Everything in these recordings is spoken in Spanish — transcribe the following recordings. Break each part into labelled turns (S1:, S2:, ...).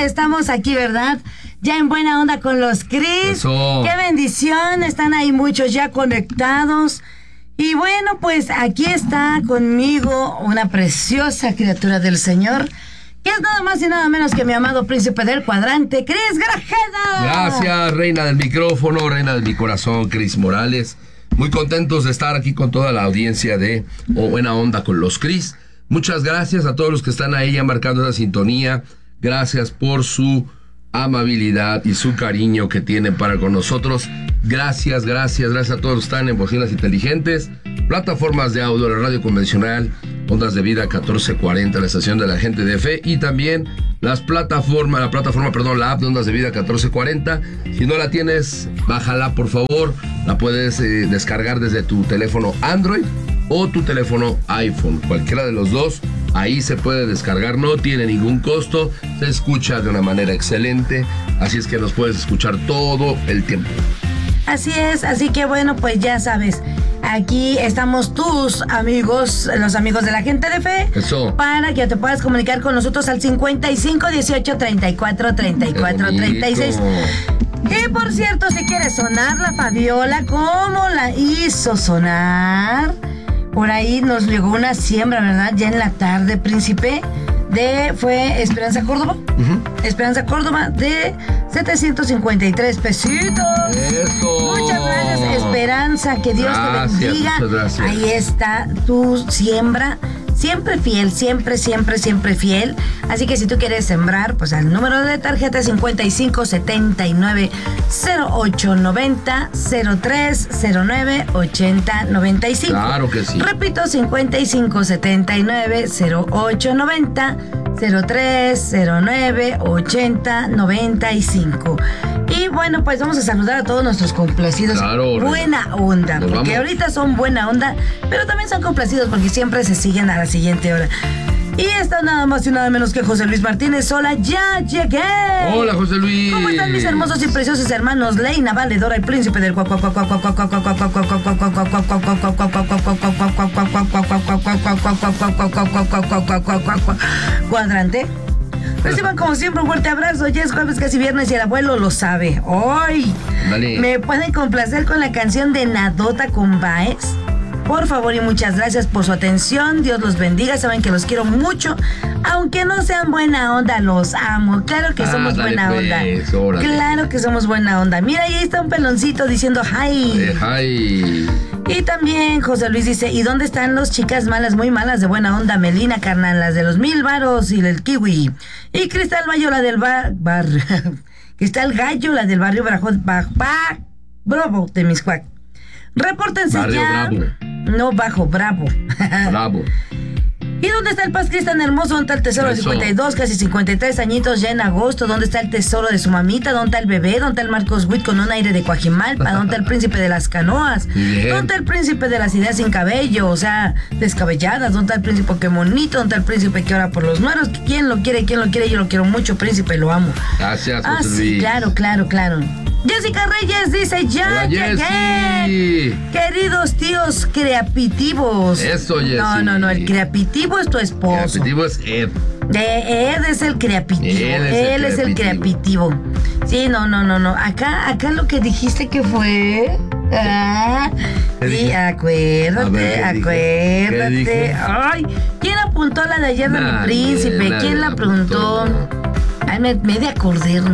S1: estamos aquí, ¿verdad? Ya en buena onda con los Cris.
S2: Eso.
S1: ¡Qué bendición! Están ahí muchos ya conectados. Y bueno, pues aquí está conmigo una preciosa criatura del Señor, que es nada más y nada menos que mi amado príncipe del cuadrante, Cris Grajeda.
S2: Gracias, reina del micrófono, reina de mi corazón, Cris Morales. Muy contentos de estar aquí con toda la audiencia de Buena Onda con los Cris. Muchas gracias a todos los que están ahí ya marcando esa sintonía. Gracias por su amabilidad y su cariño que tienen para con nosotros. Gracias a todos los que están en bocinas inteligentes, plataformas de audio, la radio convencional, Ondas de Vida 1440, la estación de la gente de fe, y también la app de Ondas de Vida 1440. Si no la tienes, bájala por favor. La puedes descargar desde tu teléfono Android o tu teléfono iPhone, cualquiera de los dos. Ahí se puede descargar, no tiene ningún costo, se escucha de una manera excelente, así es que nos puedes escuchar todo el tiempo.
S1: Así es, así que bueno, pues ya sabes, aquí estamos tus amigos, los amigos de la gente de fe.
S2: Eso.
S1: Para que te puedas comunicar con nosotros al 55 18 34 34 36. Y por cierto, si quieres sonar la Fabiola, ¿cómo la hizo sonar? Por ahí nos llegó una siembra, ¿verdad? Ya en la tarde, príncipe. Fue Esperanza Córdoba. Esperanza Córdoba de 753 pesitos.
S2: Eso.
S1: Muchas gracias, Esperanza. Que Dios te bendiga.
S2: Muchas gracias.
S1: Ahí está tu siembra. Siempre fiel, siempre fiel. Así que si tú quieres sembrar, pues al número de tarjeta 55 79 08 90 03 09 80 95.
S2: Claro que sí.
S1: Repito, 55 79 08 90 03 09 80 95. Y bueno, pues vamos a saludar a todos nuestros complacidos.
S2: Claro,
S1: buena onda,
S2: nos
S1: porque
S2: vamos.
S1: ahorita son buena onda, pero también son complacidos porque siempre se siguen a la siguiente hora. Y está nada más y nada menos que José Luis Martínez. Hola, ya llegué.
S2: Hola, José Luis.
S1: ¿Cómo están mis hermosos y preciosos hermanos Leina, Valedora, el príncipe del cuadrante? Reciban como siempre un fuerte abrazo. Ya es jueves, casi viernes y el abuelo lo sabe. ¡Ay!
S2: Dale.
S1: ¿Me pueden complacer con la canción de Nadota con Baez? Por favor y muchas gracias por su atención. Dios los bendiga. Saben que los quiero mucho. Aunque no sean buena onda, los amo. Claro que somos buena onda.
S2: Órale.
S1: Claro que somos buena onda. Mira, ahí está un peloncito diciendo hi.
S2: Hi.
S1: Y también José Luis dice, ¿y dónde están las chicas malas, muy malas de buena onda? Melina, carnal, las de los 1000 varos y del kiwi. Y Cristal Gallo, la del Cristal Gallo, la del barrio Bravo de Miscuac. Repórtense
S2: Barrio
S1: ya.
S2: Bravo.
S1: No, bajo, bravo.
S2: Bravo.
S1: ¿Y dónde está el Paz Cristian hermoso? ¿Dónde está el tesoro de 52, casi 53 añitos ya en agosto? ¿Dónde está el tesoro de su mamita? ¿Dónde está el bebé? ¿Dónde está el Marcos Witt con un aire de Coajimalpa? ¿Dónde está el príncipe de las canoas?
S2: Bien.
S1: ¿Dónde está el príncipe de las ideas sin cabello? O sea, descabelladas. ¿Dónde está el príncipe que bonito? ¿Dónde está el príncipe que ora por los nueros? ¿Quién lo quiere? ¿Quién lo quiere? Yo lo quiero mucho, príncipe, lo amo.
S2: Gracias, José
S1: Sí,
S2: Luis.
S1: claro. Jessica Reyes dice, ya
S2: Hola,
S1: llegué.
S2: Jessy.
S1: Queridos tíos creapitivos.
S2: Eso, Jessy.
S1: No, el creapitivo es tu esposo.
S2: Creativo es Ed.
S1: Ed es el creapitivo. Él es el creapitivo. Sí, no. Acá lo que dijiste que fue. Sí, acuérdate.
S2: ¿Qué dije?
S1: Ay, ¿quién apuntó la de ayer de mi príncipe? ¿Quién la preguntó? Ay, me he de acordar.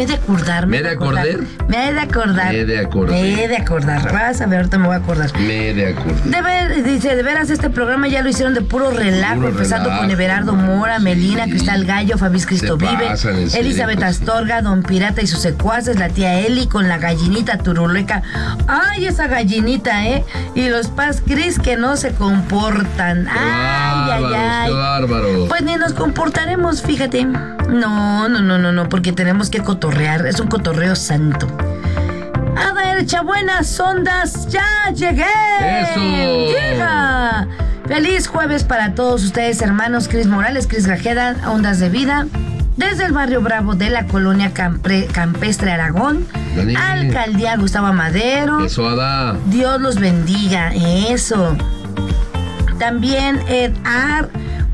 S1: Vas a ver, ahorita me voy a acordar. Dice, de veras, este programa ya lo hicieron de puro relajo, empezando con Everardo Mora, Melina, Cristal Gallo, Fabis Cristo Vive, Elizabeth Astorga, Don Pirata y sus secuaces, la tía Eli con la gallinita turuleca. Ay, esa gallinita, y los Paz Cris que no se comportan. Ay.
S2: Qué bárbaro.
S1: Pues ni nos comportaremos, fíjate. No, porque tenemos que cotorrear. Es un cotorreo santo. Adelcha, buenas ondas, ya llegué.
S2: Eso.
S1: Llega. Feliz jueves para todos ustedes, hermanos. Cris Morales, Cris Grajeda, Ondas de Vida. Desde el barrio Bravo de la colonia Campestre Aragón.
S2: Dale.
S1: Alcaldía Gustavo Madero.
S2: Eso, Ada.
S1: Dios los bendiga. Eso. También Edar.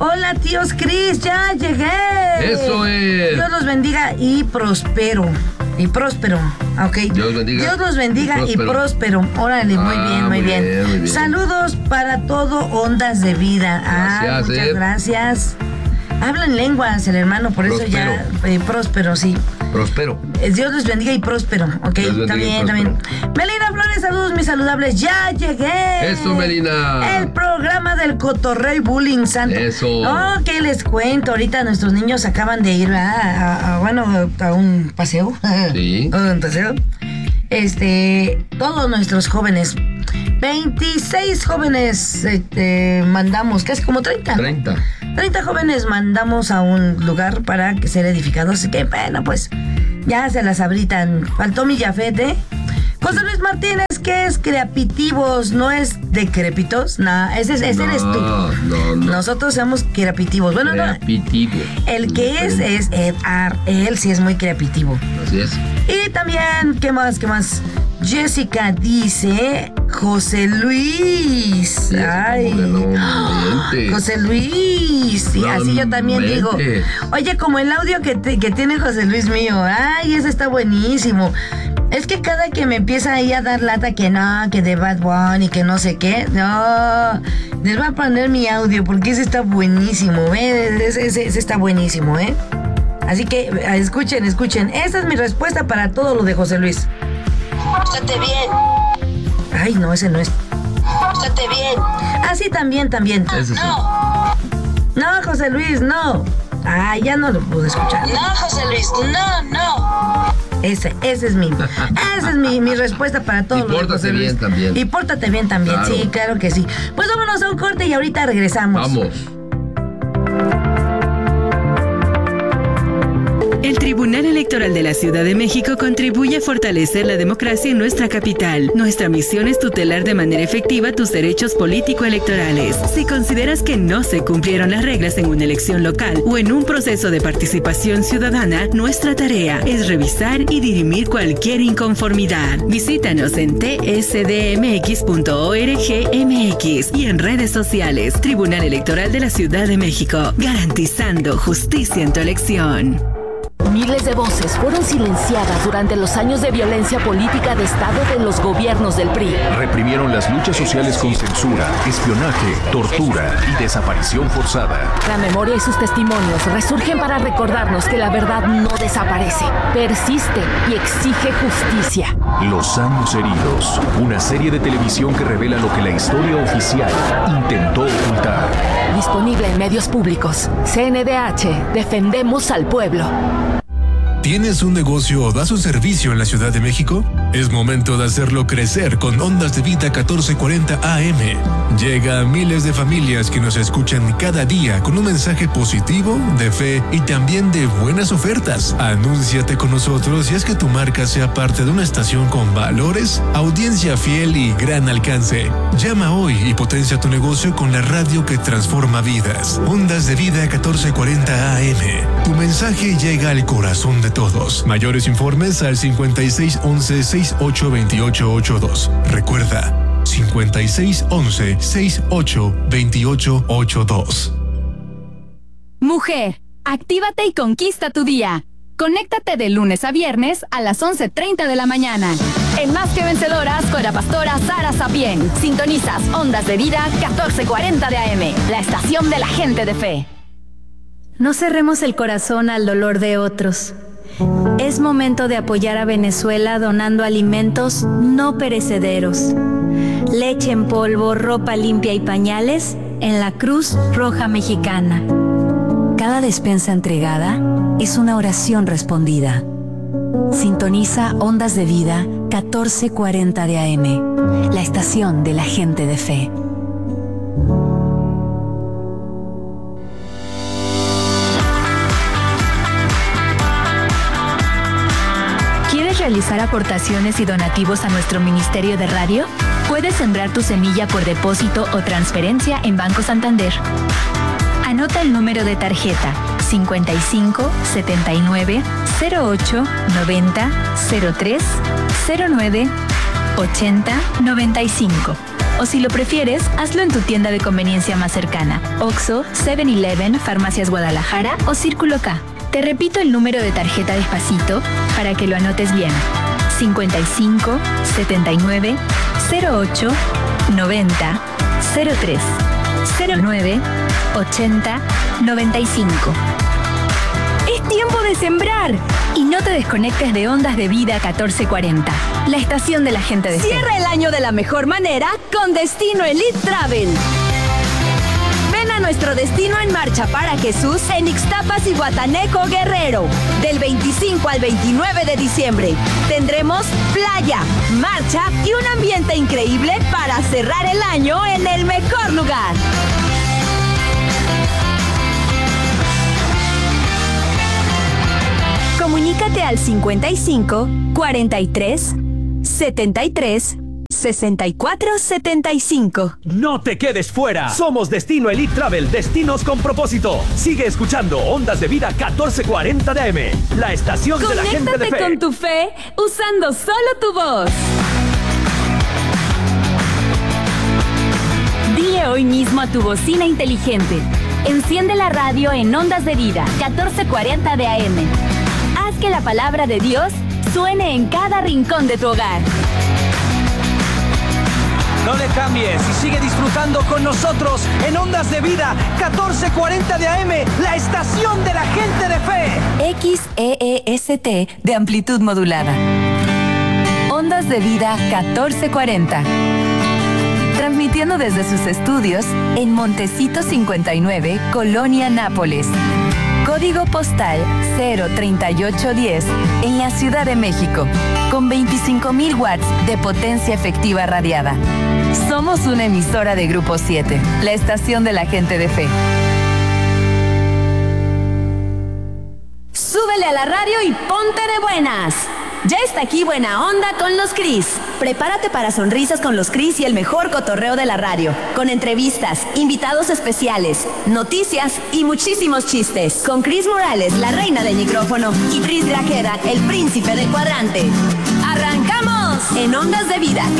S1: Hola, tíos Cris, ya llegué.
S2: Eso es.
S1: Dios los bendiga y próspero. Y próspero, ok.
S2: Dios
S1: los bendiga y próspero. Órale, muy bien. Saludos para todo Ondas de Vida.
S2: Gracias,
S1: muchas gracias. Hablan lenguas el hermano, por próspero. Eso ya próspero, sí.
S2: Próspero.
S1: Dios les bendiga y próspero, ok. También. Melina Flores, saludos mis saludables. Ya llegué.
S2: Eso, Melina.
S1: El programa del Cotorreo y Bullying Santo.
S2: Eso.
S1: Oh, ¿qué les cuento? Ahorita nuestros niños acaban de ir a un paseo.
S2: Sí.
S1: Un paseo. Todos nuestros jóvenes, 26 jóvenes mandamos, casi como 30. 30 jóvenes mandamos a un lugar para que ser edificados. Así que, bueno, pues ya se las abritan. Faltó mi Jafet, José Luis Martínez, ¿qué es creapitivos? ¿No es decrépitos? No, ese eres tú.
S2: No.
S1: Nosotros somos creapitivos. Bueno,
S2: creapitivo.
S1: El que es Edar. Él sí es muy creapitivo.
S2: Así es.
S1: Y también, ¿qué más? Jessica dice José Luis. Ay, José Luis. Sí, así yo también digo. Oye, como el audio que tiene José Luis mío. Ay, ese está buenísimo. Es que cada que me empieza ahí a dar lata que no, que de Bad Bunny, que no sé qué. No, les voy a poner mi audio porque ese está buenísimo. Ese está buenísimo, Así que escuchen. Esa es mi respuesta para todo lo de José Luis. Pórtate bien. Ay, no, ese no es. Pórtate bien. Ah, sí, también.
S2: Ese sí.
S1: No, José Luis, no. Ay, ya no lo pude escuchar. No, José Luis, no. Ese es mi respuesta para todo lo de José Luis. Y pórtate bien también. Claro. Sí, claro que sí. Pues vámonos a un corte y ahorita regresamos.
S2: Vamos.
S3: El Tribunal Electoral de la Ciudad de México contribuye a fortalecer la democracia en nuestra capital. Nuestra misión es tutelar de manera efectiva tus derechos político-electorales. Si consideras que no se cumplieron las reglas en una elección local o en un proceso de participación ciudadana, nuestra tarea es revisar y dirimir cualquier inconformidad. Visítanos en tsdmx.org.mx y en redes sociales. Tribunal Electoral de la Ciudad de México, garantizando justicia en tu elección.
S4: Miles de voces fueron silenciadas durante los años de violencia política de Estado de los gobiernos del PRI.
S5: Reprimieron las luchas sociales con censura, espionaje, tortura y desaparición forzada.
S4: La memoria y sus testimonios resurgen para recordarnos que la verdad no desaparece, persiste y exige justicia.
S5: Los años heridos, una serie de televisión que revela lo que la historia oficial intentó ocultar.
S4: Disponible en medios públicos. CNDH, defendemos al pueblo.
S6: ¿Tienes un negocio o das un servicio en la Ciudad de México? Es momento de hacerlo crecer con Ondas de Vida 1440 AM. Llega a miles de familias que nos escuchan cada día con un mensaje positivo, de fe y también de buenas ofertas. Anúnciate con nosotros y haz que tu marca sea parte de una estación con valores, audiencia fiel y gran alcance. Llama hoy y potencia tu negocio con la radio que transforma vidas. Ondas de Vida 1440 AM. Tu mensaje llega al corazón de todos. Mayores informes al 5611-682882. Recuerda, 5611-682882.
S7: Mujer, actívate y conquista tu día. Conéctate de lunes a viernes a las 11:30 de la mañana. En Más que Vencedoras con la pastora Sara Sapien. Sintonizas Ondas de Vida 1440 de AM, la estación de la gente de fe.
S8: No cerremos el corazón al dolor de otros. Es momento de apoyar a Venezuela donando alimentos no perecederos. Leche en polvo, ropa limpia y pañales en la Cruz Roja Mexicana. Cada despensa entregada es una oración respondida. Sintoniza Ondas de Vida 1440 de AM, la estación de la gente de fe.
S7: ¿Realizar aportaciones y donativos a nuestro Ministerio de Radio? Puedes sembrar tu semilla por depósito o transferencia en Banco Santander. Anota el número de tarjeta 55 79 08 90 03 09 80 95.
S8: O si lo prefieres, hazlo en tu tienda de conveniencia más cercana. Oxxo, 7-Eleven, Farmacias Guadalajara o Círculo K. Te repito el número de tarjeta despacito para que lo anotes bien. 55 79 08 90 03 09 80 95. Es tiempo de sembrar. Y no te desconectes de Ondas de Vida 1440, la estación de la gente de fe.
S7: Cierra el año de la mejor manera con Destino Elite Travel. Ven a nuestro Destino en Marcha para Jesús en Ixtapas y Guataneco, Guerrero. Del 25 al 29 de diciembre tendremos playa, marcha y un ambiente increíble para cerrar el año en el mejor lugar. Comunícate al 55 43 73 64 75.
S9: No te quedes fuera. Somos Destino Elite Travel, destinos con propósito. Sigue escuchando Ondas de Vida 1440 de AM, la estación de la gente de fe.
S7: Conéctate con tu fe usando solo tu voz. Dile hoy mismo a tu bocina inteligente: enciende la radio en Ondas de Vida 1440 de AM. Haz que la palabra de Dios suene en cada rincón de tu hogar.
S9: No le cambies y sigue disfrutando con nosotros en Ondas de Vida 1440 de AM, la estación de la gente de fe.
S7: XEEST de amplitud modulada. Ondas de Vida 1440. Transmitiendo desde sus estudios en Montecito 59, Colonia Nápoles. Código postal 03810 en la Ciudad de México, con 25,000 watts de potencia efectiva radiada. Somos una emisora de Grupo 7, la estación de la gente de fe. Súbele a la radio y ponte de buenas. Ya está aquí Buena Onda con los Cris. Prepárate para sonrisas con los Cris y el mejor cotorreo de la radio, con entrevistas, invitados especiales, noticias y muchísimos chistes. Con Cris Morales, la reina del micrófono, y Cris Grajeda, el príncipe del cuadrante. ¡Arrancamos! En Ondas de Vida